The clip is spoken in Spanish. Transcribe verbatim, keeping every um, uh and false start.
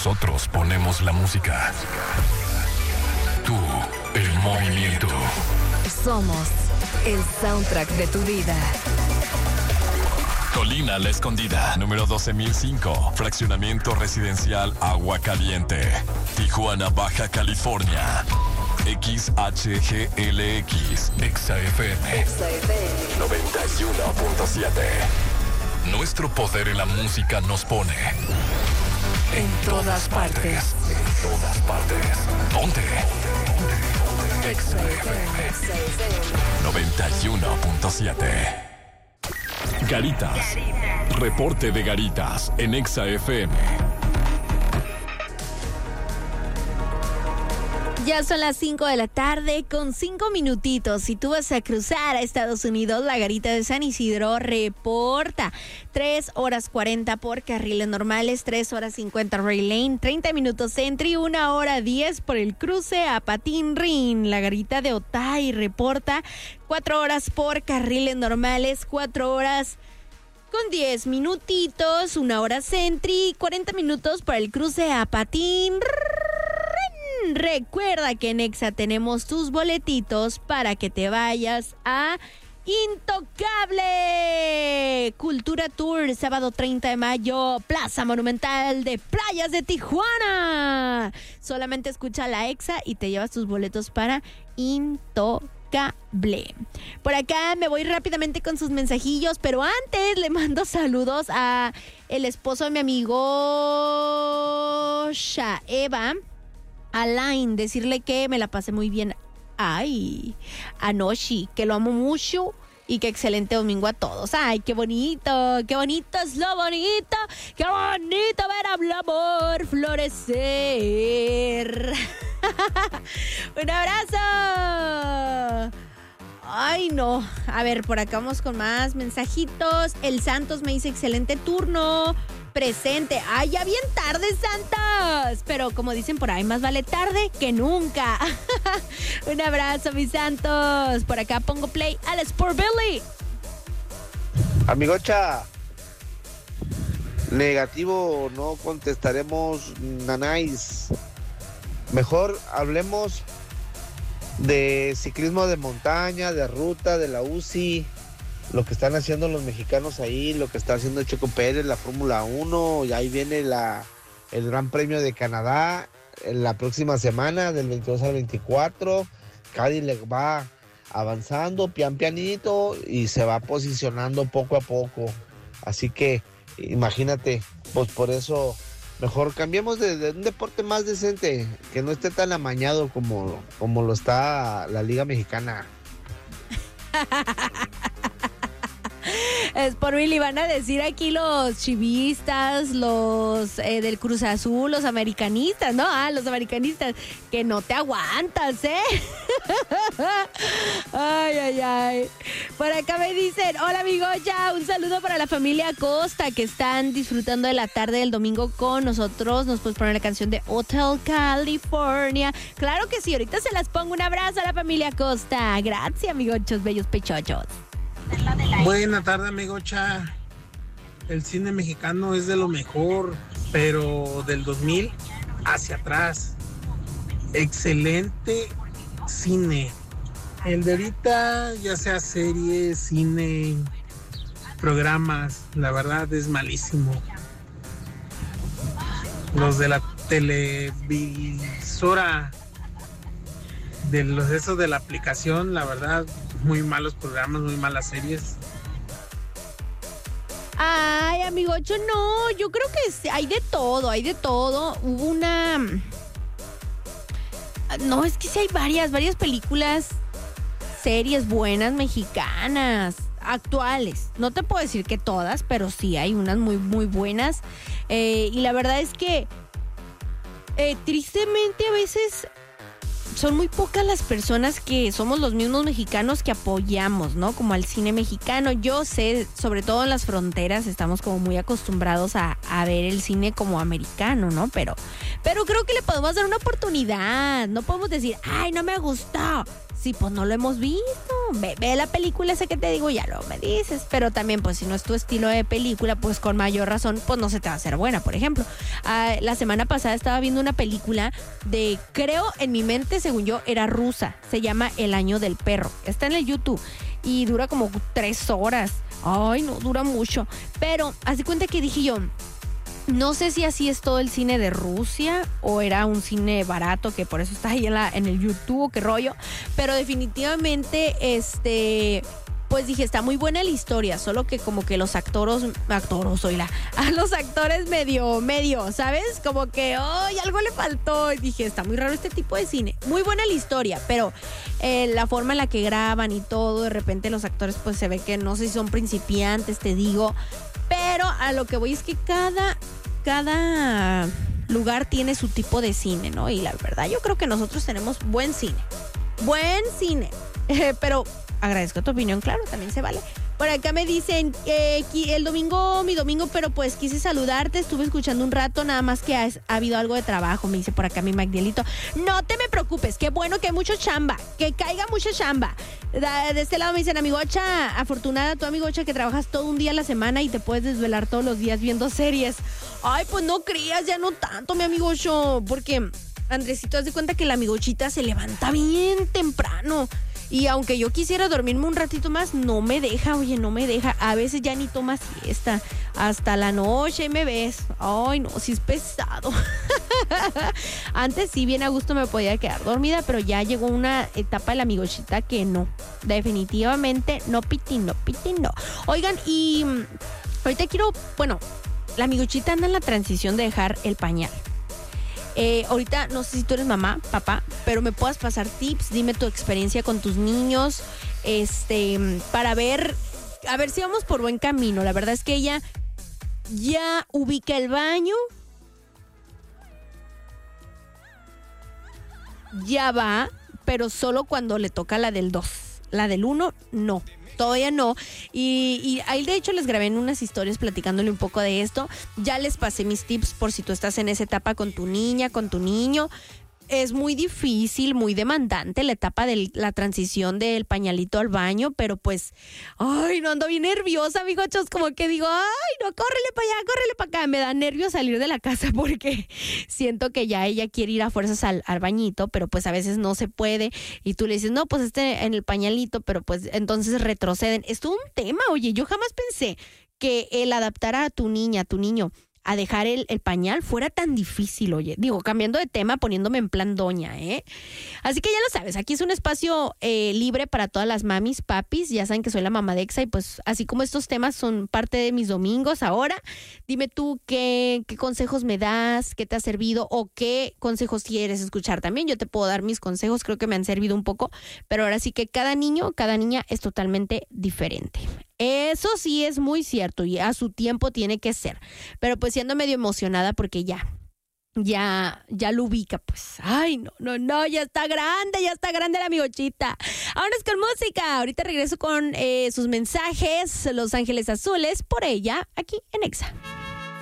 Nosotros ponemos la música. Tú, el movimiento. Somos el soundtrack de tu vida. Colina La Escondida, número doce mil cinco, fraccionamiento residencial Agua Caliente, Tijuana, Baja California. X H G L X, Exa F M, Exa F M noventa y uno punto siete. Nuestro poder en la música nos pone en todas partes. En todas partes. Ponte. Exa F M noventa y uno punto siete. Garitas. Reporte de Garitas en Exa F M. Ya son las cinco de la tarde con cinco minutitos. Si tú vas a cruzar a Estados Unidos, la Garita de San Isidro reporta tres horas cuarenta por carriles normales, tres horas cincuenta Rail Lane, treinta minutos Entry, una hora diez por el cruce a Patín Rin. La Garita de Otay reporta cuatro horas por carriles normales, cuatro horas con diez minutitos, una hora Centri, cuarenta minutos para el cruce a Patín Rin. Recuerda que en Exa tenemos tus boletitos para que te vayas a Intocable Cultura Tour, sábado treinta de mayo, Plaza Monumental de Playas de Tijuana. Solamente escucha la Exa y te llevas tus boletos para Intocable. Por acá me voy rápidamente con sus mensajillos, pero antes le mando saludos a el esposo de mi amigo Shaeva, Alain, decirle que me la pasé muy bien. Ay, Anoshi, que lo amo mucho y que excelente domingo a todos. Ay, qué bonito, qué bonito es lo bonito, qué bonito ver al amor florecer. Un abrazo. Ay, no. A ver, por acá vamos con más mensajitos. El Santos me dice excelente turno. Presente. Ay, ya bien tarde, Santos. Pero como dicen por ahí, más vale tarde que nunca. Un abrazo, mis Santos. Por acá pongo play al Sport Billy. Amigocha, negativo, no contestaremos nanáis. Mejor hablemos de ciclismo de montaña, de ruta, de la U C I, lo que están haciendo los mexicanos ahí, lo que está haciendo Checo Pérez, la Fórmula uno, y ahí viene la, el Gran Premio de Canadá en la próxima semana, del veintidós al veinticuatro. Cadillac va avanzando pian pianito y se va posicionando poco a poco. Así que imagínate, pues por eso mejor cambiemos de, de un deporte más decente, que no esté tan amañado como, como lo está la Liga Mexicana. Es por Billy, van a decir aquí los chivistas, los eh, del Cruz Azul, los americanistas, ¿no? Ah, los americanistas, que no te aguantas, ¿eh? Ay, ay, ay. Por acá me dicen, hola amigo, ya, un saludo para la familia Costa, que están disfrutando de la tarde del domingo con nosotros. Nos puedes poner la canción de Hotel California. Claro que sí, ahorita se las pongo. Un abrazo a la familia Costa. Gracias, amigochos, bellos pechochos. Buena tarde, amigocha. El cine mexicano es de lo mejor, pero del dos mil hacia atrás. Excelente cine. El de ahorita, ya sea series, cine, programas, la verdad es malísimo. Los de la televisora, de los esos de la aplicación, la verdad, muy malos programas, muy malas series. Ay, amigocho, no, yo creo que hay de todo, hay de todo. Hubo una... No, es que sí hay varias, varias películas, series buenas mexicanas, actuales. No te puedo decir que todas, pero sí hay unas muy, muy buenas. Eh, y la verdad es que, eh, tristemente a veces... son muy pocas las personas que somos los mismos mexicanos que apoyamos, ¿no? Como al cine mexicano. Yo sé, sobre todo en las fronteras, estamos como muy acostumbrados a, a ver el cine como americano, ¿no? Pero, pero creo que le podemos dar una oportunidad. No podemos decir, ay, no me gustó. Sí, pues no lo hemos visto. ve, ve la película esa que te digo, ya luego me dices. Pero también, pues, si no es tu estilo de película, pues con mayor razón, pues no se te va a hacer buena. Por ejemplo, uh, la semana pasada estaba viendo una película de, creo, en mi mente, según yo, era rusa. Se llama El Año del Perro. Está en el YouTube y dura como tres horas. Ay, no, dura mucho. Pero, haz de cuenta que dije yo, no sé si así es todo el cine de Rusia o era un cine barato que por eso está ahí en, la, en el YouTube, qué rollo. Pero definitivamente, este... pues dije, está muy buena la historia, solo que como que los actoros, actoros, oíla, a los actores medio, medio, ¿sabes? Como que, ¡ay, algo le faltó! Y dije, está muy raro este tipo de cine. Muy buena la historia, pero eh, la forma en la que graban y todo, de repente los actores pues se ve que no sé si son principiantes, te digo. Pero a lo que voy es que cada, cada lugar tiene su tipo de cine, ¿no? Y la verdad, yo creo que nosotros tenemos buen cine. Buen cine. Eh, pero... agradezco tu opinión, claro, también se vale. Por acá me dicen, eh, el domingo, mi domingo, pero pues quise saludarte, estuve escuchando un rato, nada más que ha, ha habido algo de trabajo, me dice por acá mi Magdielito. No te me preocupes, qué bueno que hay mucho chamba, que caiga mucha chamba. De este lado me dicen, amigocha, afortunada tu amigocha que trabajas todo un día a la semana y te puedes desvelar todos los días viendo series. Ay, pues no creas, ya no tanto, mi amigocho, porque Andresito, haz de cuenta que la amigochita se levanta bien temprano. Y aunque yo quisiera dormirme un ratito más, no me deja, oye, no me deja. A veces ya ni toma siesta. Hasta la noche me ves. Ay, no, sí es pesado. Antes sí, bien a gusto me podía quedar dormida, pero ya llegó una etapa de la amigochita que no. Definitivamente no, pitín, no, pitín, no. Oigan, y ahorita quiero, bueno, la amigochita anda en la transición de dejar el pañal. Eh, ahorita no sé si tú eres mamá, papá, pero me puedas pasar tips, dime tu experiencia con tus niños, este, para ver, a ver si vamos por buen camino. La verdad es que ella ya ubica el baño, ya va, pero solo cuando le toca la del dos, la del uno, no. Todavía no, y, y ahí de hecho les grabé en unas historias platicándole un poco de esto. Ya les pasé mis tips por si tú estás en esa etapa con tu niña, con tu niño. Es muy difícil, muy demandante la etapa de la transición del pañalito al baño, pero pues, ay, no, ando bien nerviosa, amigochos, como que digo, ay, no, córrele para allá, córrele para acá. Me da nervios salir de la casa porque siento que ya ella quiere ir a fuerzas al, al bañito, pero pues a veces no se puede. Y tú le dices, no, pues este en el pañalito, pero pues entonces retroceden. Es todo un tema, oye, yo jamás pensé que el adaptar a tu niña, a tu niño, a dejar el, el pañal fuera tan difícil, oye. Digo, cambiando de tema, poniéndome en plan doña, ¿eh? Así que ya lo sabes, aquí es un espacio eh, libre para todas las mamis, papis. Ya saben que soy la mamá de Exa y pues así como estos temas son parte de mis domingos ahora, dime tú qué, qué consejos me das, qué te ha servido o qué consejos quieres escuchar también. Yo te puedo dar mis consejos, creo que me han servido un poco, pero ahora sí que cada niño, cada niña es totalmente diferente. Eso sí es muy cierto y a su tiempo tiene que ser. Pero pues siendo medio emocionada porque ya, ya, ya lo ubica, pues. Ay, no, no, no, ya está grande, ya está grande la amigochita. Vámonos con música. Ahorita regreso con eh, sus mensajes, Los Ángeles Azules, por ella, aquí en Exa.